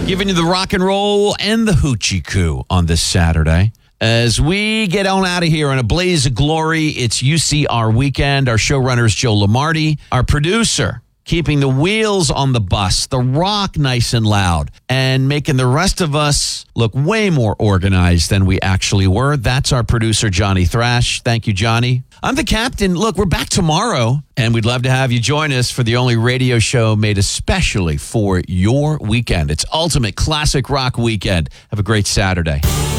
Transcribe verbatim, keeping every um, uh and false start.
Giving you the rock and roll and the hoochie coo on this Saturday. As we get on out of here in a blaze of glory, it's U C R weekend. Our showrunner is Joe Lamarty. Our producer, keeping the wheels on the bus, the rock nice and loud, and making the rest of us look way more organized than we actually were. That's our producer, Johnny Thrash. Thank you, Johnny. I'm the captain. Look, we're back tomorrow, and we'd love to have you join us for the only radio show made especially for your weekend. It's Ultimate Classic Rock Weekend. Have a great Saturday.